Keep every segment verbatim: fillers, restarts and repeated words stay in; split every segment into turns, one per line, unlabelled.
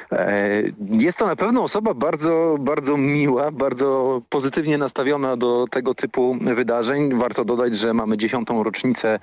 Jest to na pewno osoba bardzo, bardzo miła, bardzo pozytywnie nastawiona do tego typu wydarzeń. Warto dodać, że mamy dziesiątą rocznicę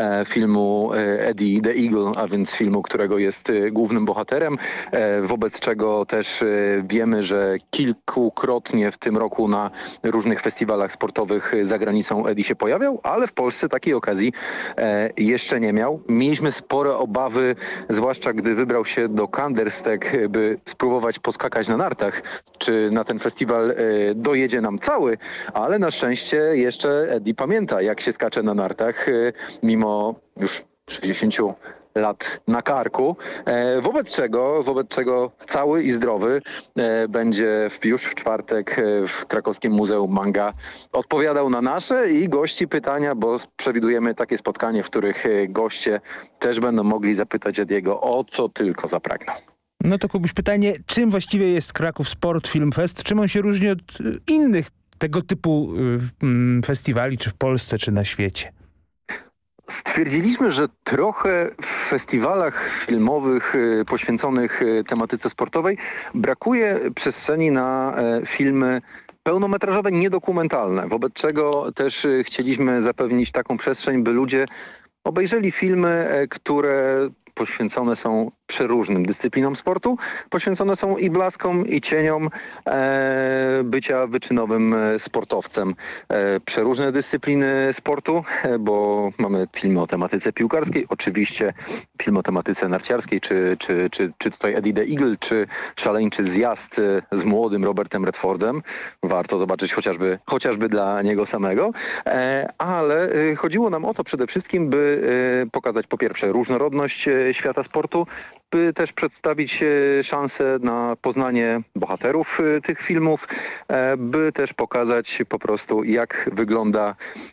filmu Eddie the Eagle, a więc filmu, którego jest głównym bohaterem, wobec czego też wiemy, że kilkukrotnie w tym roku na różnych festiwalach sportowych za granicą Eddie się pojawiał, ale w Polsce takiej okazji jeszcze nie miał. Mieliśmy spore obawy, zwłaszcza gdy wybrał się do Kanderstek, by spróbować poskakać na nartach, czy na ten festiwal dojedzie nam cały, ale na szczęście jeszcze Eddie pamięta, jak się skacze na nartach, mimo już sześćdziesięciu lat na karku, e, wobec czego, wobec czego cały i zdrowy e, będzie w, już w czwartek e, w krakowskim Muzeum Manga odpowiadał na nasze i gości pytania, bo przewidujemy takie spotkanie, w których e, goście też będą mogli zapytać Ediego o co tylko zapragną.
No to Kubuś, pytanie, czym właściwie jest Kraków Sport Film Fest? Czym on się różni od innych tego typu y, festiwali, czy w Polsce, czy na świecie?
Stwierdziliśmy, że trochę w festiwalach filmowych y, poświęconych y, tematyce sportowej brakuje przestrzeni na y, filmy pełnometrażowe, niedokumentalne, wobec czego też y, chcieliśmy zapewnić taką przestrzeń, by ludzie obejrzeli filmy, y, które poświęcone są przeróżnym dyscyplinom sportu, poświęcone są i blaskom, i cieniom e, bycia wyczynowym sportowcem. E, przeróżne dyscypliny sportu, e, bo mamy filmy o tematyce piłkarskiej, oczywiście film o tematyce narciarskiej, czy, czy, czy, czy tutaj Eddie the Eagle, czy szaleńczy zjazd z młodym Robertem Redfordem. Warto zobaczyć chociażby, chociażby dla niego samego. E, ale e, chodziło nam o to przede wszystkim, by e, pokazać po pierwsze różnorodność e, świata sportu, by też przedstawić szansę na poznanie bohaterów tych filmów, by też pokazać po prostu, jak wygląda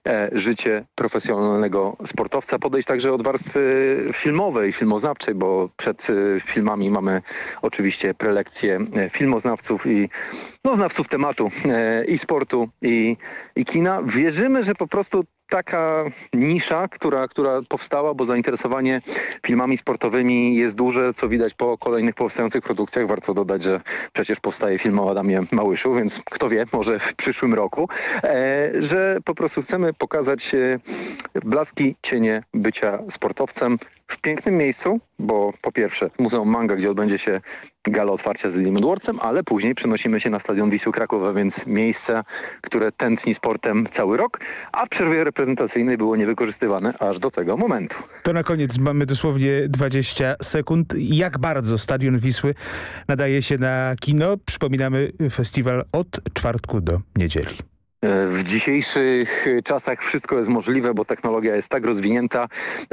życie profesjonalnego sportowca. Podejść także od warstwy filmowej, filmoznawczej, bo przed filmami mamy oczywiście prelekcje filmoznawców i no, znawców tematu i sportu, i, i kina. Wierzymy, że po prostu taka nisza, która, która powstała, bo zainteresowanie filmami sportowymi jest duże, co widać po kolejnych powstających produkcjach. Warto dodać, że przecież powstaje film o Adamie Małyszu, więc kto wie, może w przyszłym roku, e, że po prostu chcemy pokazać e, blaski, cienie bycia sportowcem w pięknym miejscu, bo po pierwsze Muzeum Manga, gdzie odbędzie się gala otwarcia z Eddiem Edwardsem, ale później przenosimy się na Stadion Wisły Kraków, a więc miejsce, które tętni sportem cały rok, a w przerwie reprezentacyjnej było niewykorzystywane aż do tego momentu.
To na koniec mamy dosłownie dwadzieścia sekund. Jak bardzo Stadion Wisły nadaje się na kino? Przypominamy, festiwal od czwartku do niedzieli.
W dzisiejszych czasach wszystko jest możliwe, bo technologia jest tak rozwinięta,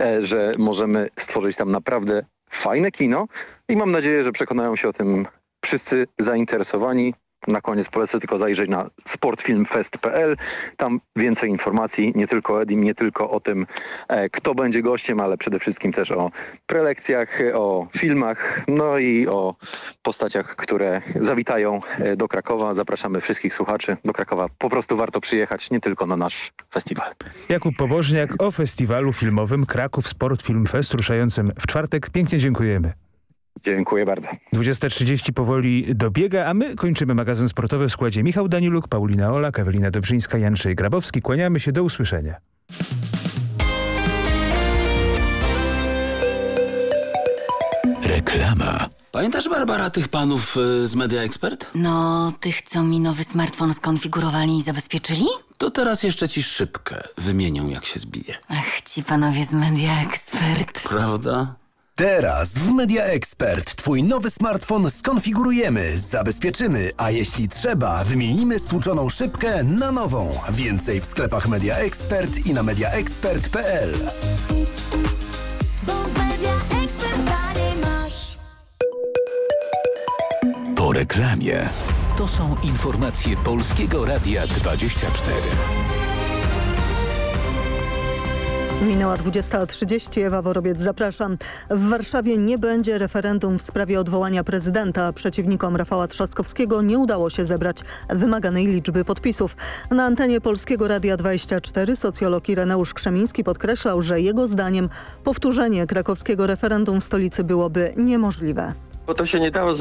że możemy stworzyć tam naprawdę fajne kino i mam nadzieję, że przekonają się o tym wszyscy zainteresowani. Na koniec polecę tylko zajrzeć na sportfilmfest kropka p l. Tam więcej informacji, nie tylko o Edim, nie tylko o tym, e, kto będzie gościem, ale przede wszystkim też o prelekcjach, o filmach, no i o postaciach, które zawitają do Krakowa. Zapraszamy wszystkich słuchaczy do Krakowa. Po prostu warto przyjechać, nie tylko na nasz festiwal.
Jakub Pobożniak o festiwalu filmowym Kraków Sport Film Fest ruszającym w czwartek. Pięknie dziękujemy.
Dziękuję bardzo.
dwudziesta trzydzieści powoli dobiega, a my kończymy magazyn sportowy w składzie Michał Danieluk, Paulina Olak, Ewelina Dobrzyńska, Jędrzej Grabowski. Kłaniamy się, do usłyszenia.
Reklama. Pamiętasz, Barbara, tych panów y, z Media Expert?
No, tych, co mi nowy smartfon skonfigurowali i zabezpieczyli?
To teraz jeszcze ci szybkę wymienią, jak się zbije.
Ach, ci panowie z Media Expert.
Prawda?
Teraz w Media Expert twój nowy smartfon skonfigurujemy, zabezpieczymy, a jeśli trzeba, wymienimy stłuczoną szybkę na nową. Więcej w sklepach Media Expert i na mediaexpert kropka p l.
Po reklamie. To są informacje Polskiego Radia dwadzieścia cztery.
Minęła dwudziesta trzydzieści, Ewa Worobiec, zapraszam. W Warszawie nie będzie referendum w sprawie odwołania prezydenta. Przeciwnikom Rafała Trzaskowskiego nie udało się zebrać wymaganej liczby podpisów. Na antenie Polskiego Radia dwadzieścia cztery socjolog Ireneusz Krzemiński podkreślał, że jego zdaniem powtórzenie krakowskiego referendum w stolicy byłoby niemożliwe.
Bo to się nie dało